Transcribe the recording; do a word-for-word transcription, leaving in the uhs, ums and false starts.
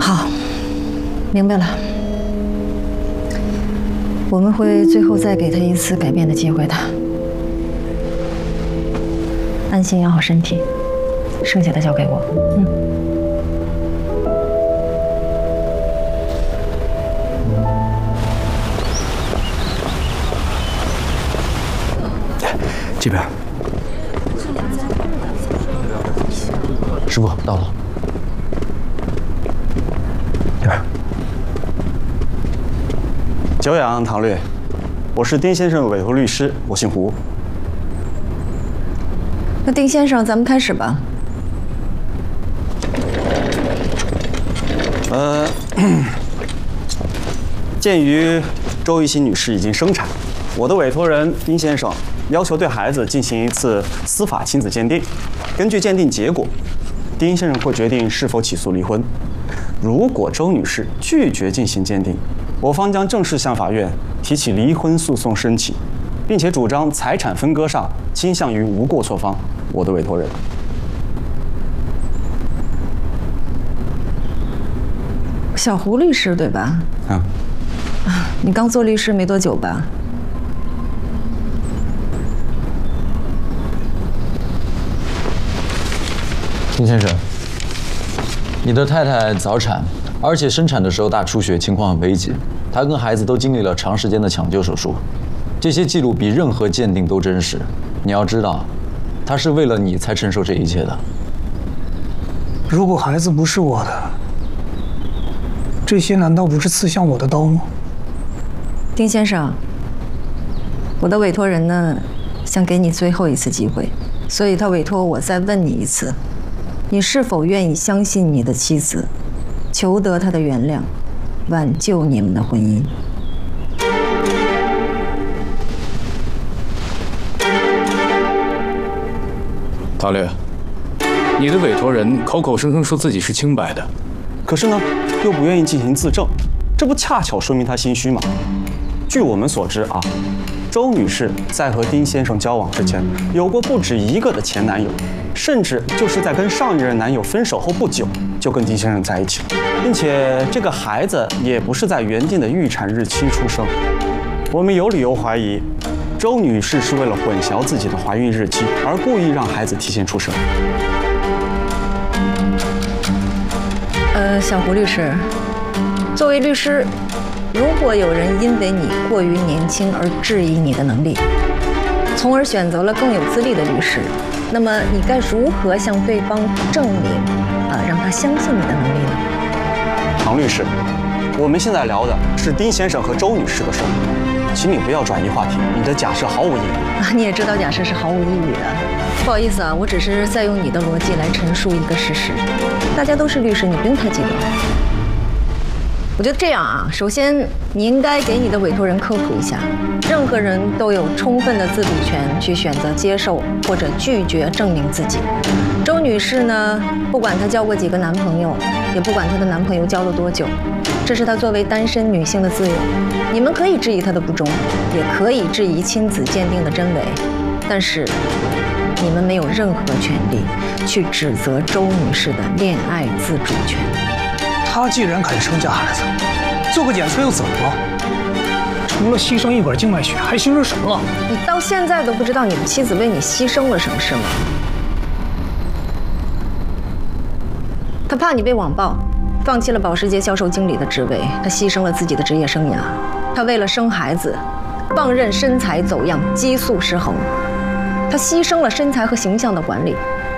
好，明白了。我们会最后再给他一次改变的机会的。安心养好身体，剩下的交给我。嗯。 这边。师傅到了。这边。 久仰唐略，我是丁先生的委托律师，我姓胡。 那丁先生，咱们开始吧。 呃，鉴于周玉欣女士已经生产，我的委托人丁先生要求对孩子进行一次司法亲子鉴定。根据鉴定结果，丁先生会决定是否起诉离婚。如果周女士拒绝进行鉴定，我方将正式向法院提起离婚诉讼申请，并且主张财产分割上倾向于无过错方。我的委托人。 小胡律师对吧？ 啊。 啊，你刚做律师没多久吧？ 丁先生，你的太太早产，而且生产的时候大出血，情况很危急。她跟孩子都经历了长时间的抢救手术，这些记录比任何鉴定都真实。你要知道，她是为了你才承受这一切的。 如果孩子不是我的，这些难道不是刺向我的刀吗？ 丁先生，我的委托人呢，想给你最后一次机会，所以他委托我再问你一次。你是否愿意相信你的妻子，求得她的原谅，挽救你们的婚姻？ 唐略，你的委托人口口声声说自己是清白的， 可是呢，又不愿意进行自证，这不恰巧说明他心虚吗？据我们所知啊，周女士在和丁先生交往之前，有过不止一个的前男友。甚至就是在跟上一任男友分手后不久，就跟丁先生在一起了，并且这个孩子也不是在原定的预产日期出生。我们有理由怀疑，周女士是为了混淆自己的怀孕日期，而故意让孩子提前出生。 呃，小胡律师，作为律师，如果有人因为你过于年轻而质疑你的能力，从而选择了更有资历的律师，那么你该如何向对方证明，啊，让他相信你的能力呢？ 唐律师，我们现在聊的是丁先生和周女士的事，请你不要转移话题，你的假设毫无意义。 啊，你也知道假设是毫无意义的。不好意思啊，我只是在用你的逻辑来陈述一个事实。大家都是律师，你不用太激动。我觉得这样啊，首先你应该给你的委托人科普一下，任何人都有充分的自主权去选择接受或者拒绝证明自己。周女士呢，不管她交过几个男朋友，也不管她的男朋友交了多久，这是她作为单身女性的自由。你们可以质疑她的不忠，也可以质疑亲子鉴定的真伪，但是你们没有任何权利去指责周女士的恋爱自主权。 她既然肯生下孩子，做个检测又怎么了？除了牺牲一管静脉血，还牺牲什么了？ 你到现在都不知道你的妻子为你牺牲了什么，是吗？她怕你被网暴，放弃了保时捷销售经理的职位，她牺牲了自己的职业生涯。她为了生孩子，放任身材走样，激素失衡。她牺牲了身材和形象的管理。